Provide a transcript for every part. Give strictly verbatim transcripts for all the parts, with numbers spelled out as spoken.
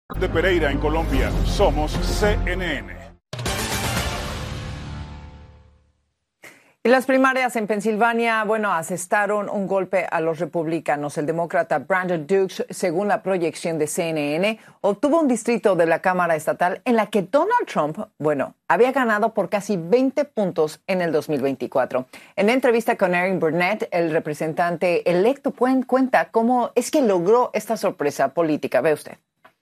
De Pereira en Colombia, somos C N N. Y las primarias en Pensilvania, bueno, asestaron un golpe a los republicanos. El demócrata Brandon Dukes, según la proyección de C N N, obtuvo un distrito de la Cámara Estatal en la que Donald Trump, bueno, había ganado por casi veinte puntos en el dos mil veinticuatro. En la entrevista con Erin Burnett, el representante electo cuenta cómo es que logró esta sorpresa política. Ve usted.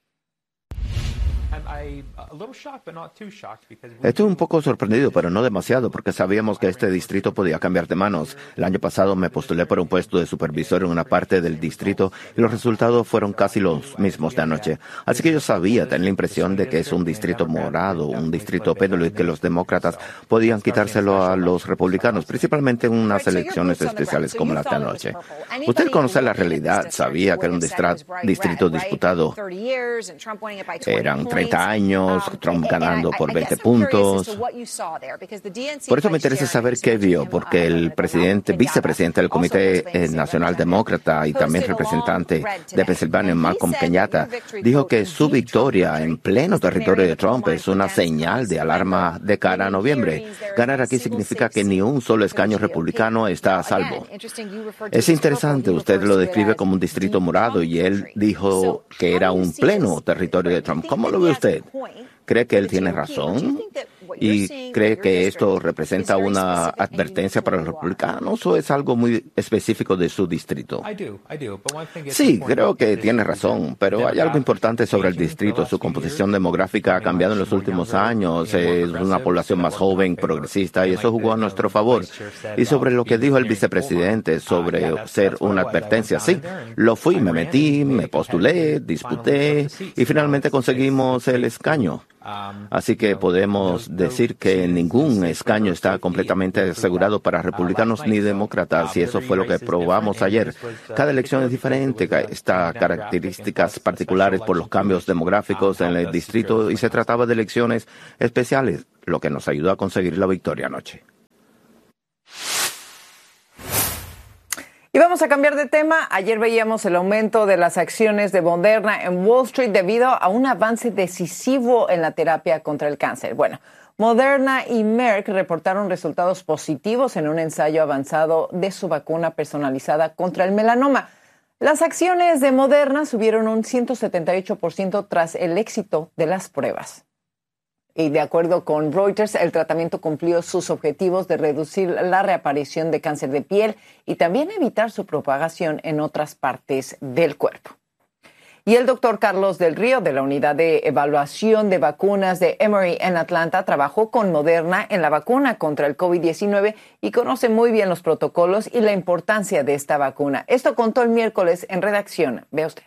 Estoy un poco sorprendido, pero no demasiado, porque sabíamos que este distrito podía cambiar de manos. El año pasado me postulé por un puesto de supervisor en una parte del distrito y los resultados fueron casi los mismos de anoche. Así que yo sabía, tenía la impresión de que es un distrito morado, un distrito péndulo y que los demócratas podían quitárselo a los republicanos, principalmente en unas elecciones especiales como la de anoche. Usted conoce la realidad, sabía que era un distrito disputado. Eran treinta años, Trump ganando por veinte puntos. Por eso me interesa saber qué vio, porque el presidente, vicepresidente del Comité Nacional Demócrata y también representante de Pensilvania, Malcolm Kenyatta, dijo que su victoria en pleno territorio de Trump es una señal de alarma de cara a noviembre. Ganar aquí significa que ni un solo escaño republicano está a salvo. Es interesante, usted lo describe como un distrito morado y él dijo que era un pleno territorio de Trump. ¿Cómo lo ve usted? ¿Cree que él tiene razón? ¿Y cree que esto representa una advertencia para los republicanos o es algo muy específico de su distrito? Sí, creo que tiene razón, pero hay algo importante sobre el distrito. Su composición demográfica ha cambiado en los últimos años. Es una población más joven, progresista, y eso jugó a nuestro favor. Y sobre lo que dijo el vicepresidente sobre ser una advertencia, sí, lo fui, me metí, me postulé, disputé y finalmente conseguimos el escaño. Así que podemos decir que ningún escaño está completamente asegurado para republicanos ni demócratas, y eso fue lo que probamos ayer. Cada elección es diferente, está características particulares por los cambios demográficos en el distrito, y se trataba de elecciones especiales, lo que nos ayudó a conseguir la victoria anoche. Y vamos a cambiar de tema. Ayer veíamos el aumento de las acciones de Moderna en Wall Street debido a un avance decisivo en la terapia contra el cáncer. Bueno, Moderna y Merck reportaron resultados positivos en un ensayo avanzado de su vacuna personalizada contra el melanoma. Las acciones de Moderna subieron un ciento setenta y ocho por ciento tras el éxito de las pruebas. Y de acuerdo con Reuters, el tratamiento cumplió sus objetivos de reducir la reaparición de cáncer de piel y también evitar su propagación en otras partes del cuerpo. Y el doctor Carlos del Río, de la Unidad de Evaluación de Vacunas de Emory en Atlanta, trabajó con Moderna en la vacuna contra el COVID diecinueve y conoce muy bien los protocolos y la importancia de esta vacuna. Esto contó el miércoles en redacción. Vea usted.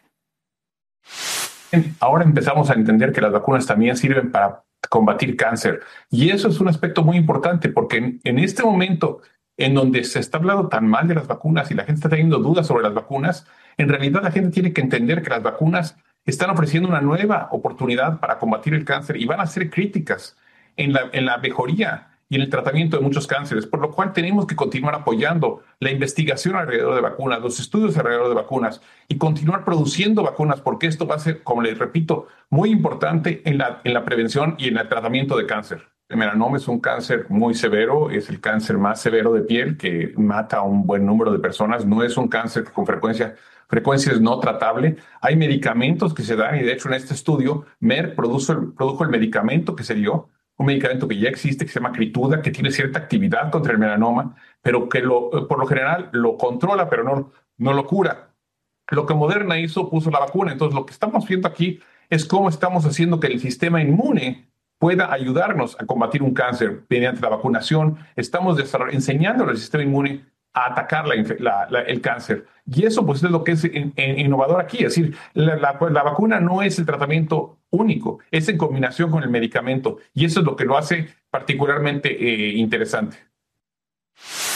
Ahora empezamos a entender que las vacunas también sirven para combatir cáncer. Y eso es un aspecto muy importante porque en, en este momento en donde se está hablando tan mal de las vacunas y la gente está teniendo dudas sobre las vacunas, en realidad la gente tiene que entender que las vacunas están ofreciendo una nueva oportunidad para combatir el cáncer y van a ser críticas en la, en la mejoría y en el tratamiento de muchos cánceres, por lo cual tenemos que continuar apoyando la investigación alrededor de vacunas, los estudios alrededor de vacunas y continuar produciendo vacunas, porque esto va a ser, como les repito, muy importante en la, en la prevención y en el tratamiento de cáncer. El melanoma es un cáncer muy severo, es el cáncer más severo de piel que mata a un buen número de personas, no es un cáncer que con frecuencia frecuencia es no tratable. Hay medicamentos que se dan y de hecho en este estudio Merck produjo el, produjo el medicamento que se dio, un medicamento que ya existe, que se llama Keytruda, que tiene cierta actividad contra el melanoma, pero que lo, por lo general lo controla, pero no, no lo cura. Lo que Moderna hizo, puso la vacuna. Entonces, lo que estamos viendo aquí es cómo estamos haciendo que el sistema inmune pueda ayudarnos a combatir un cáncer mediante la vacunación. Estamos enseñándole al sistema inmune a atacar la, la, la, el cáncer. Y eso pues es lo que es in, in, innovador aquí. Es decir, la, la, la vacuna no es el tratamiento único, es en combinación con el medicamento. Y eso es lo que lo hace particularmente eh, interesante.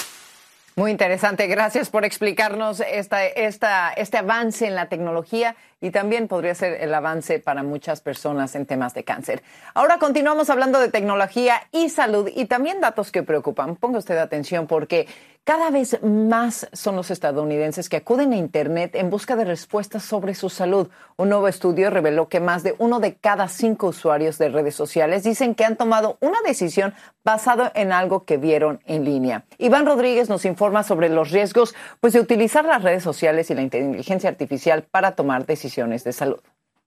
Muy interesante. Gracias por explicarnos esta, esta, este avance en la tecnología y también podría ser el avance para muchas personas en temas de cáncer. Ahora continuamos hablando de tecnología y salud y también datos que preocupan. Ponga usted atención porque cada vez más son los estadounidenses que acuden a Internet en busca de respuestas sobre su salud. Un nuevo estudio reveló que más de uno de cada cinco usuarios de redes sociales dicen que han tomado una decisión basado en algo que vieron en línea. Iván Rodríguez nos informa sobre los riesgos pues, de utilizar las redes sociales y la inteligencia artificial para tomar decisiones de salud.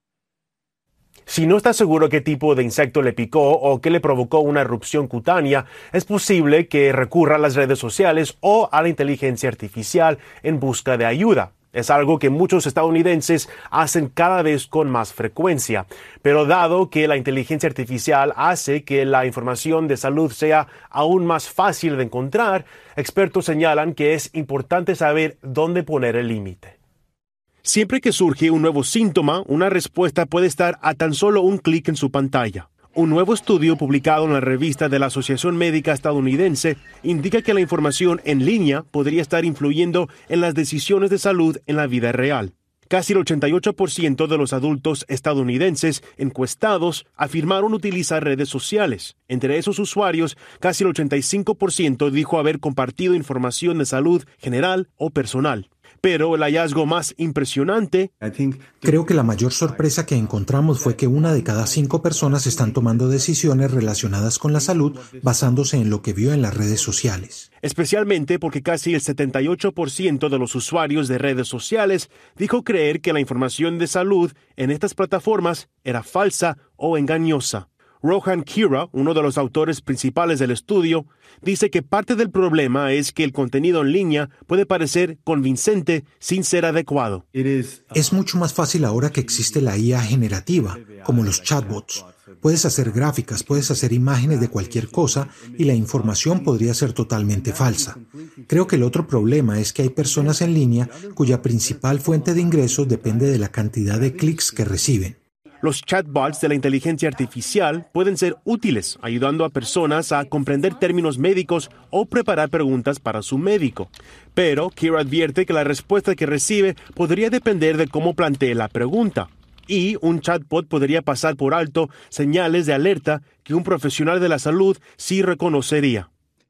Si no está seguro qué tipo de insecto le picó o qué le provocó una erupción cutánea, es posible que recurra a las redes sociales o a la inteligencia artificial en busca de ayuda. Es algo que muchos estadounidenses hacen cada vez con más frecuencia. Pero dado que la inteligencia artificial hace que la información de salud sea aún más fácil de encontrar, expertos señalan que es importante saber dónde poner el límite. Siempre que surge un nuevo síntoma, una respuesta puede estar a tan solo un clic en su pantalla. Un nuevo estudio publicado en la revista de la Asociación Médica Estadounidense indica que la información en línea podría estar influyendo en las decisiones de salud en la vida real. Casi el ochenta y ocho por ciento de los adultos estadounidenses encuestados afirmaron utilizar redes sociales. Entre esos usuarios, casi el ochenta y cinco por ciento dijo haber compartido información de salud general o personal. Pero el hallazgo más impresionante... Creo que la mayor sorpresa que encontramos fue que una de cada cinco personas están tomando decisiones relacionadas con la salud basándose en lo que vio en las redes sociales. Especialmente porque casi el setenta y ocho por ciento de los usuarios de redes sociales dijo creer que la información de salud en estas plataformas era falsa o engañosa. Rohan Kira, uno de los autores principales del estudio, dice que parte del problema es que el contenido en línea puede parecer convincente sin ser adecuado. Es mucho más fácil ahora que existe la I A generativa, como los chatbots. Puedes hacer gráficas, puedes hacer imágenes de cualquier cosa y la información podría ser totalmente falsa. Creo que el otro problema es que hay personas en línea cuya principal fuente de ingresos depende de la cantidad de clics que reciben. Los chatbots de la inteligencia artificial pueden ser útiles, ayudando a personas a comprender términos médicos o preparar preguntas para su médico. Pero Kira advierte que la respuesta que recibe podría depender de cómo plantee la pregunta. Y un chatbot podría pasar por alto señales de alerta que un profesional de la salud sí reconocería.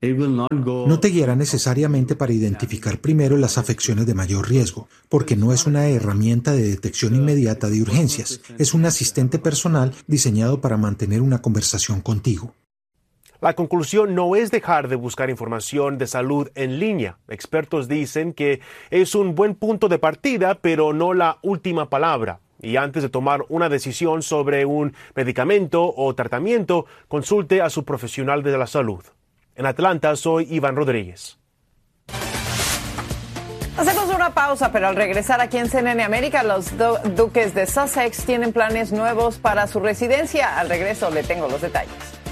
No te guiará necesariamente para identificar primero las afecciones de mayor riesgo, porque no es una herramienta de detección inmediata de urgencias. Es un asistente personal diseñado para mantener una conversación contigo. La conclusión no es dejar de buscar información de salud en línea. Expertos dicen que es un buen punto de partida, pero no la última palabra. Y antes de tomar una decisión sobre un medicamento o tratamiento, consulte a su profesional de la salud. En Atlanta, soy Iván Rodríguez. Hacemos una pausa, pero al regresar aquí en C N N América, los du- duques de Sussex tienen planes nuevos para su residencia. Al regreso le tengo los detalles.